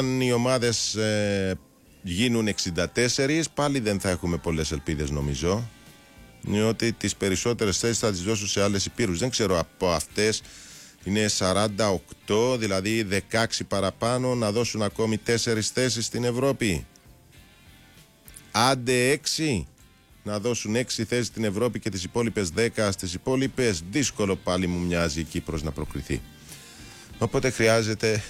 αν οι ομάδες γίνουν 64, πάλι δεν θα έχουμε πολλές ελπίδες νομίζω. Είναι ότι τις περισσότερες θέσεις θα τις δώσουν σε άλλες υπήρους. Δεν ξέρω, από αυτές είναι 48, δηλαδή 16 παραπάνω, να δώσουν ακόμη 4 θέσεις στην Ευρώπη. Άντε 6, να δώσουν 6 θέσεις στην Ευρώπη και τις υπόλοιπες 10 στις υπόλοιπες. Δύσκολο πάλι μου μοιάζει η Κύπρος να προκριθεί. Οπότε χρειάζεται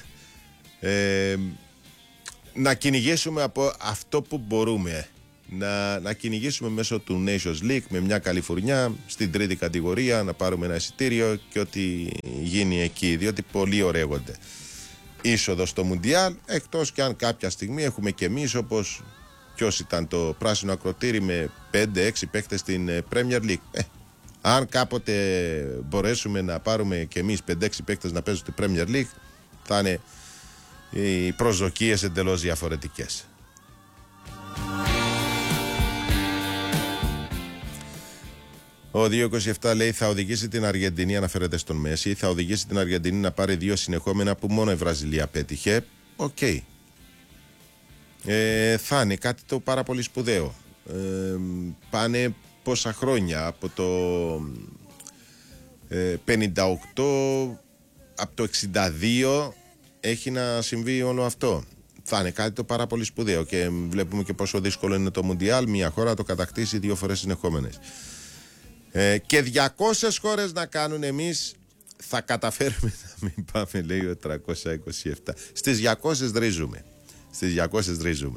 να κυνηγήσουμε από αυτό που μπορούμε. Να κυνηγήσουμε μέσω του Nations League με μια καλή φουρνιά στην τρίτη κατηγορία, να πάρουμε ένα εισιτήριο και ό,τι γίνει εκεί, διότι πολλοί ωραίγονται. Είσοδο στο Μουντιάλ, εκτός και αν κάποια στιγμή έχουμε και εμείς, όπως ποιος ήταν το πράσινο ακροτήρι με 5-6 παίκτες στην Premier League. Αν κάποτε μπορέσουμε να πάρουμε και εμείς 5-6 παίκτες να παίζουν στην Premier League, θα είναι οι προσδοκίες εντελώς διαφορετικές. Ο 227 λέει θα οδηγήσει την Αργεντινή, αναφέρεται στον Μέση, θα οδηγήσει την Αργεντινή να πάρει 2 συνεχόμενα που μόνο η Βραζιλία πέτυχε. Οκ. Θα είναι κάτι το πάρα πολύ σπουδαίο. Πάνε πόσα χρόνια από το 58, από το 62 έχει να συμβεί όλο αυτό. Θα είναι κάτι το πάρα πολύ σπουδαίο και βλέπουμε και πόσο δύσκολο είναι το Μουντιάλ, μια χώρα να το κατακτήσει 2 φορές συνεχόμενες. Και 200 χώρες να κάνουν, εμείς θα καταφέρουμε να μην πάμε, λέει ο 327. Στις 200 ρίζουμε. Στις 200 ρίζουμε.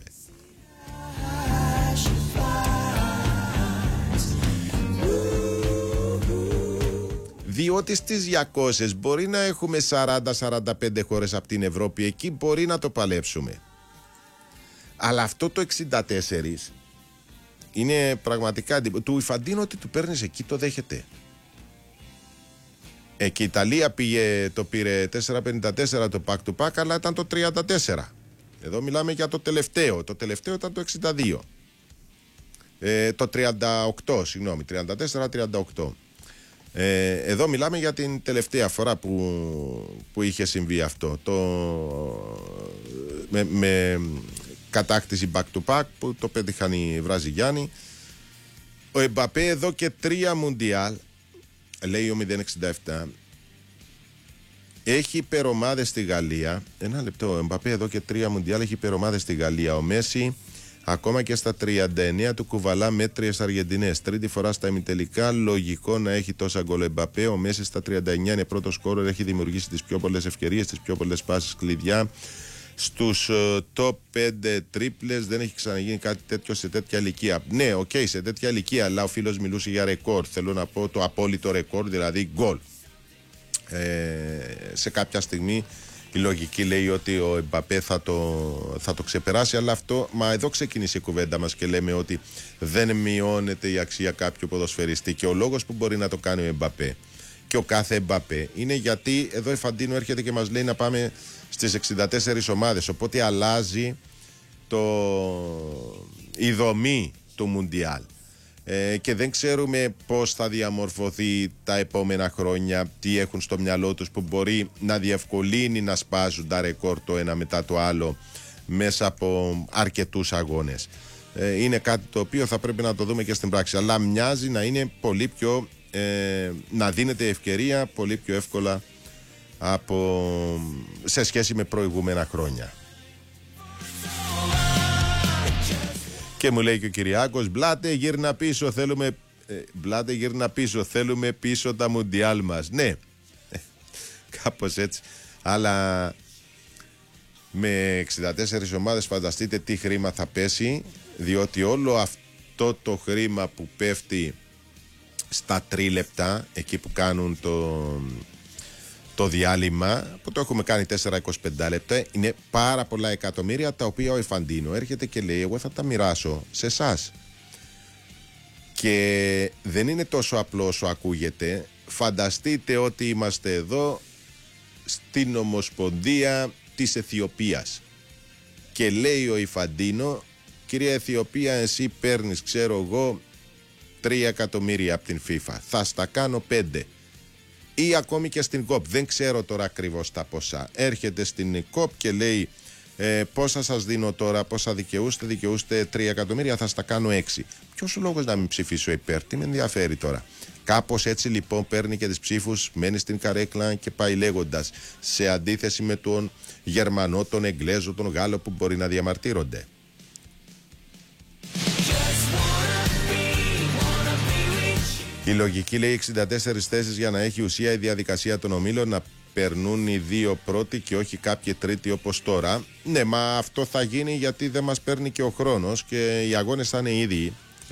Διότι στις 200 μπορεί να έχουμε 40-45 χώρες από την Ευρώπη, εκεί μπορεί να το παλέψουμε. Αλλά αυτό το 64 είναι πραγματικά του Ιφαντίνο, ότι του παίρνεις εκεί το δέχεται. Και η Ιταλία το πήρε 4,54 το pack to pack, αλλά ήταν το 34. Εδώ μιλάμε για το τελευταίο. Το τελευταίο ήταν το 62. Το 38, συγγνώμη, 34-38. Εδώ μιλάμε για την τελευταία φορά που είχε συμβεί αυτό. Με κατάκτηση back to back που το πέτυχαν οι Βραζιλιάνοι. Ο Εμπαπέ εδώ και 3 Μουντιάλ, λέει ο 067, έχει υπερομάδες στη Γαλλία. Ένα λεπτό, ο Εμπαπέ εδώ και 3 Μουντιάλ έχει υπερομάδες στη Γαλλία. Ο Μέση ακόμα και στα 39 του κουβαλά μέτριες Αργεντινές. Τρίτη φορά στα ημιτελικά, λογικό να έχει τόσα γκολ. Εμπαπέ, ο Μέση στα 39 είναι πρώτος σκόρερ, έχει δημιουργήσει τις πιο πολλές ευκαιρίες, τις πιο πολλές πάσεις κλειδιά. Στους top 5 τρίπλες δεν έχει ξαναγίνει κάτι τέτοιο σε τέτοια ηλικία. Ναι, οκ, σε τέτοια ηλικία, αλλά ο φίλος μιλούσε για ρεκόρ. Θέλω να πω το απόλυτο ρεκόρ, δηλαδή γκολ. Σε κάποια στιγμή η λογική λέει ότι ο Εμπαπέ θα το ξεπεράσει, αλλά αυτό, μα εδώ ξεκίνησε η κουβέντα μας και λέμε ότι δεν μειώνεται η αξία κάποιου ποδοσφαιριστή, και ο λόγος που μπορεί να το κάνει ο Εμπαπέ και ο κάθε Εμπαπέ είναι γιατί εδώ η Φαντίνο έρχεται και μας λέει να πάμε στις 64 ομάδες, οπότε αλλάζει η δομή του Μουντιάλ. Και δεν ξέρουμε πώς θα διαμορφωθεί τα επόμενα χρόνια, τι έχουν στο μυαλό τους που μπορεί να διευκολύνει να σπάζουν τα ρεκόρ το ένα μετά το άλλο μέσα από αρκετούς αγώνες. Είναι κάτι το οποίο θα πρέπει να το δούμε και στην πράξη, αλλά μοιάζει να είναι πολύ πιο να δίνεται ευκαιρία πολύ πιο εύκολα σε σχέση με προηγούμενα χρόνια. Και μου λέει και ο Κυριάκος, Μπλάτε γύρνα πίσω, θέλουμε πίσω τα Μουντιάλ μας. Ναι, κάπως έτσι. Αλλά με 64 ομάδες φανταστείτε τι χρήμα θα πέσει, διότι όλο αυτό το χρήμα που πέφτει στα 3 λεπτά, εκεί που κάνουν το διάλειμμα, που το έχουμε κάνει 4-25 λεπτά, είναι πάρα πολλά εκατομμύρια, τα οποία ο Ιφαντίνο έρχεται και λέει εγώ θα τα μοιράσω σε εσάς. Και δεν είναι τόσο απλό όσο ακούγεται. Φανταστείτε ότι είμαστε εδώ στην Ομοσπονδία της Αιθιοπίας και λέει ο Ιφαντίνο, κυρία Αιθιοπία, εσύ παίρνεις, ξέρω εγώ, 3 εκατομμύρια από την FIFA, θα στα κάνω 5. Ή ακόμη και στην ΚΟΠ, δεν ξέρω τώρα ακριβώς τα ποσά. Έρχεται στην ΚΟΠ και λέει πόσα σας δίνω τώρα, πόσα δικαιούστε 3 εκατομμύρια, θα στα κάνω 6. Ποιος ο λόγος να μην ψηφίσω υπέρ, τι με ενδιαφέρει τώρα. Κάπως έτσι λοιπόν παίρνει και τις ψήφους, μένει στην καρέκλα και πάει λέγοντας, σε αντίθεση με τον Γερμανό, τον Εγγλέζο, τον Γάλλο που μπορεί να διαμαρτύρονται. Η λογική λέει 64 θέσεις για να έχει ουσία η διαδικασία των ομίλων, να περνούν οι 2 πρώτοι και όχι κάποιοι τρίτοι όπως τώρα. Ναι, μα αυτό θα γίνει γιατί δεν μας παίρνει και ο χρόνος και οι αγώνες θα είναι ίδιοι.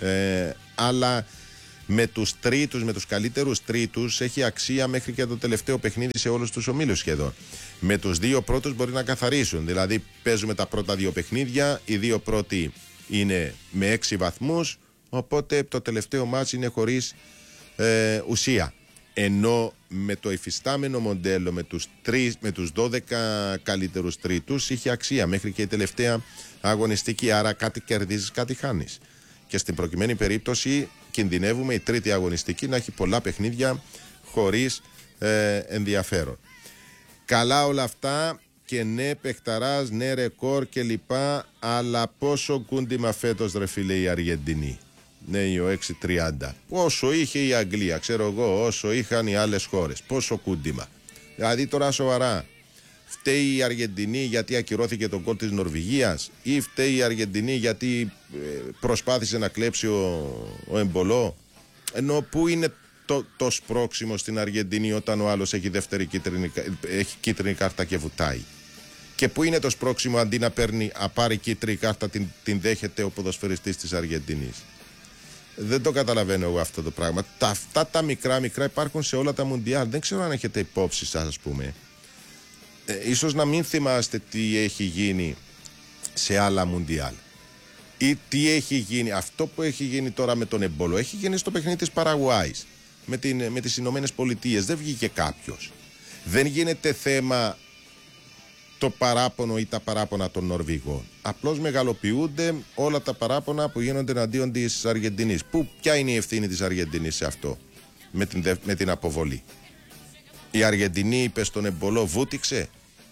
Αλλά με τους τρίτους, με τους καλύτερους τρίτους έχει αξία μέχρι και το τελευταίο παιχνίδι σε όλους τους ομίλους σχεδόν. Με τους 2 πρώτους μπορεί να καθαρίσουν. Δηλαδή παίζουμε τα πρώτα 2 παιχνίδια, οι 2 πρώτοι είναι με 6 βαθμούς, οπότε το τελευταίο μάτς είναι χωρίς ουσία. Ενώ με το υφιστάμενο μοντέλο με τους 12 καλύτερους τρίτους είχε αξία μέχρι και η τελευταία αγωνιστική, άρα κάτι κερδίζεις, κάτι χάνεις. Και στην προκειμένη περίπτωση κινδυνεύουμε η τρίτη αγωνιστική να έχει πολλά παιχνίδια χωρίς ενδιαφέρον. Καλά όλα αυτά και ναι παιχταράς, ναι ρεκόρ και λοιπά, αλλά πόσο κούντιμα φέτος ρε φίλε η Αργεντινή. Ναι, ο 6-30. Όσο είχε η Αγγλία, ξέρω εγώ, όσο είχαν οι άλλες χώρες. Πόσο κούντιμα. Δηλαδή τώρα σοβαρά. Φταίει η Αργεντινή γιατί ακυρώθηκε το γκολ της Νορβηγίας, ή φταίει η Αργεντινή γιατί προσπάθησε να κλέψει ο Εμπολό? Ενώ πού είναι το σπρώξιμο στην Αργεντινή όταν ο άλλος έχει έχει κίτρινη κάρτα και βουτάει? Και πού είναι το σπρώξιμο αντί να πάρει κίτρινη κάρτα την δέχεται ο ποδοσφαιριστής της Αργεντινής? Δεν το καταλαβαίνω εγώ αυτό το πράγμα. Αυτά τα μικρά υπάρχουν σε όλα τα μουντιάλ. Δεν ξέρω αν έχετε υπόψη σας, ας πούμε. Ίσως να μην θυμάστε τι έχει γίνει σε άλλα μουντιάλ. Ή τι έχει γίνει. Αυτό που έχει γίνει τώρα με τον Εμπόλο έχει γίνει στο παιχνίδι της Παραγουάης με τις Ηνωμένες Πολιτείες. Δεν βγήκε κάποιος. Δεν γίνεται θέμα το παράπονο ή τα παράπονα των Νορβηγών. Απλώς μεγαλοποιούνται όλα τα παράπονα που γίνονται εναντίον της Αργεντινής. Ποια είναι η ευθύνη της Αργεντινής σε αυτό, με την αποβολή? Η Αργεντινή είπε στον Εμπολό βούτυξε,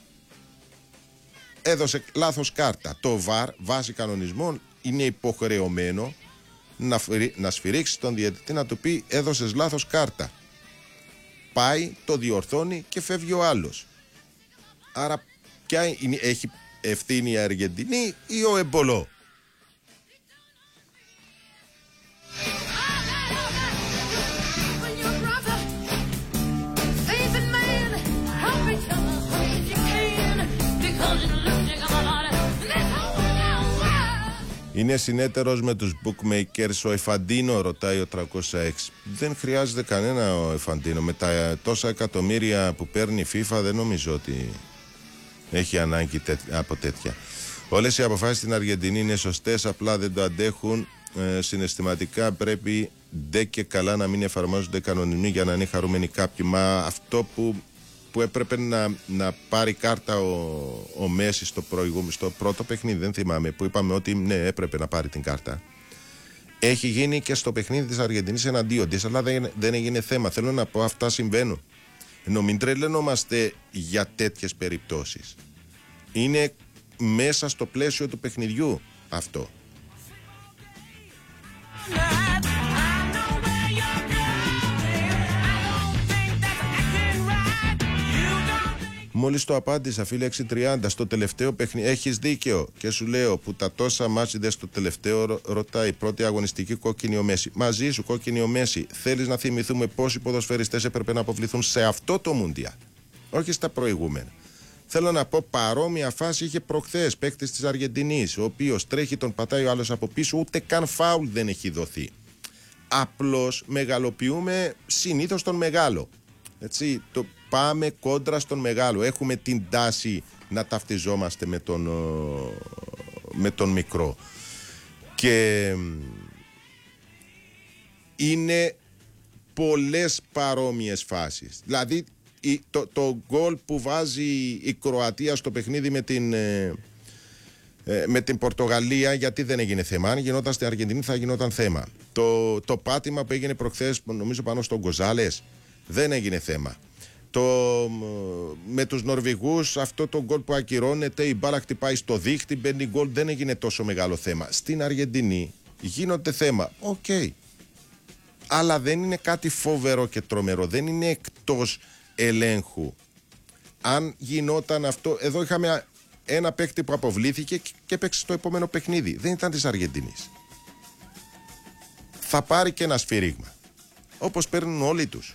έδωσε λάθος κάρτα. Το ΒΑΡ βάσει κανονισμών είναι υποχρεωμένο να σφυρίξει τον διαιτητή, να του πει έδωσες λάθος κάρτα. Πάει, το διορθώνει και φεύγει ο άλλος. Άρα ποια έχει ευθύνη η Αργεντινή ή ο Εμπολό? Είναι συνέτερος με τους bookmakers ο Εφαντίνο, ρωτάει ο 306. Δεν χρειάζεται κανένα ο Εφαντίνο. Με τα τόσα εκατομμύρια που παίρνει η FIFA δεν νομίζω ότι έχει ανάγκη από τέτοια. Όλες οι αποφάσεις στην Αργεντινή είναι σωστές, απλά δεν το αντέχουν. Συναισθηματικά πρέπει ντε και καλά να μην εφαρμόζονται κανονισμοί για να είναι χαρούμενοι κάποιοι. Μα αυτό που έπρεπε να πάρει κάρτα ο Μέση στο πρώτο παιχνίδι, δεν θυμάμαι, που είπαμε ότι ναι, έπρεπε να πάρει την κάρτα. Έχει γίνει και στο παιχνίδι της Αργεντινής εναντίον της, αλλά δεν έγινε θέμα. Θέλω να πω, αυτά συμβαίνουν. Ενώ μην τρελαινόμαστε για τέτοιες περιπτώσεις. Είναι μέσα στο πλαίσιο του παιχνιδιού αυτό. Μόλις το απάντησα, φίλε 630, στο τελευταίο παιχνίδι. Έχεις δίκαιο και σου λέω που τα τόσα μάτς είδες στο τελευταίο, ρωτάει πρώτη αγωνιστική κόκκινη ο Μέση. Μαζί σου κόκκινη ο Μέση. Θέλεις να θυμηθούμε πόσοι ποδοσφαιριστές έπρεπε να αποβληθούν σε αυτό το Μουντιάλ, όχι στα προηγούμενα? Θέλω να πω, παρόμοια φάση είχε προχθές παίκτης της Αργεντινής, ο οποίος τρέχει, τον πατάει ο άλλος από πίσω, ούτε καν φάουλ δεν έχει δοθεί. Απλώς μεγαλοποιούμε συνήθως τον μεγάλο. Έτσι, πάμε κόντρα στον μεγάλο. Έχουμε την τάση να ταυτιζόμαστε με τον μικρό. Και είναι πολλές παρόμοιες φάσεις. Δηλαδή το γκολ που βάζει η Κροατία στο παιχνίδι με την Πορτογαλία, γιατί δεν έγινε θέμα? Αν γινόταν στην Αργεντινή θα γινόταν θέμα. Το πάτημα που έγινε προχθές, νομίζω πάνω στον Γκοζάλες, δεν έγινε θέμα. Με τους Νορβηγούς αυτό το γκολ που ακυρώνεται, η μπάλα χτυπάει στο δίχτυ, μπαίνει γκολ, δεν έγινε τόσο μεγάλο θέμα. Στην Αργεντινή γίνονται θέμα, οκ. Αλλά δεν είναι κάτι φοβερό και τρομερό, δεν είναι εκτός ελέγχου. Αν γινόταν αυτό, εδώ είχαμε ένα παίκτη που αποβλήθηκε και έπαιξε στο επόμενο παιχνίδι, δεν ήταν της Αργεντινής. Θα πάρει και ένα σφύριγμα, όπως παίρνουν όλοι τους.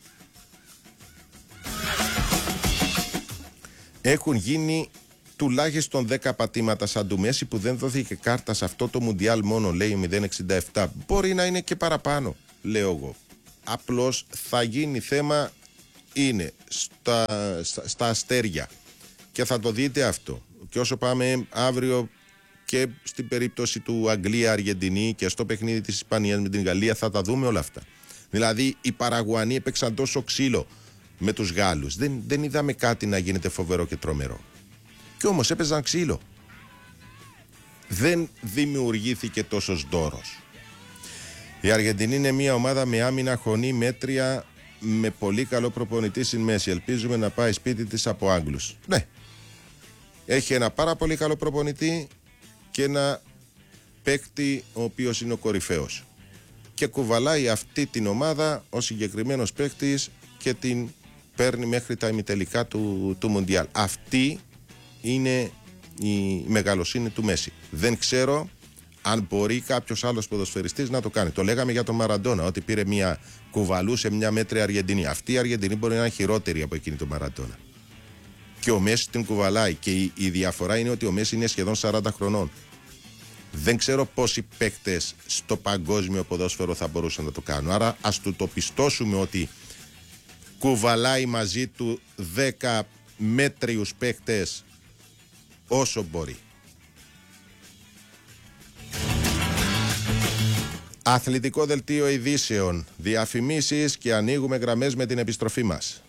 Έχουν γίνει τουλάχιστον 10 πατήματα σαν του Μέση που δεν δόθηκε κάρτα σε αυτό το Μουντιάλ μόνο, λέει 0,67. Μπορεί να είναι και παραπάνω, λέω εγώ. Απλώς θα γίνει θέμα, είναι στα αστέρια. Και θα το δείτε αυτό. Και όσο πάμε αύριο και στην περίπτωση του Αγγλία-Αργεντινή και στο παιχνίδι της Ισπανίας με την Γαλλία, θα τα δούμε όλα αυτά. Δηλαδή οι Παραγουανοί έπαιξαν τόσο ξύλο με τους Γάλλους. Δεν είδαμε κάτι να γίνεται φοβερό και τρομερό. Και όμως έπαιζαν ξύλο. Δεν δημιουργήθηκε τόσος ντόρος. Η Αργεντινή είναι μια ομάδα με άμυνα χωνή, μέτρια, με πολύ καλό προπονητή στην μέση. Ελπίζουμε να πάει σπίτι της από Άγγλους. Ναι. Έχει ένα πάρα πολύ καλό προπονητή και ένα παίκτη ο οποίος είναι ο κορυφαίος. Και κουβαλάει αυτή την ομάδα ο συγκεκριμένος παίκτης και την παίρνει μέχρι τα ημιτελικά του Μουντιάλ. Αυτή είναι η μεγαλοσύνη του Μέση. Δεν ξέρω αν μπορεί κάποιος άλλος ποδοσφαιριστής να το κάνει. Το λέγαμε για τον Μαραντόνα, ότι πήρε μια κουβαλού σε μια μέτρια Αργεντινή. Αυτή η Αργεντινή μπορεί να είναι χειρότερη από εκείνη του Μαραντόνα. Και ο Μέση την κουβαλάει. Και η διαφορά είναι ότι ο Μέση είναι σχεδόν 40 χρονών. Δεν ξέρω πόσοι παίκτες στο παγκόσμιο ποδόσφαιρο θα μπορούσαν να το κάνουν. Άρα ας του το πιστώσουμε ότι κουβαλάει μαζί του 10 μέτριους παίκτες όσο μπορεί. Αθλητικό δελτίο ειδήσεων, διαφημίσεις και ανοίγουμε γραμμές με την επιστροφή μας.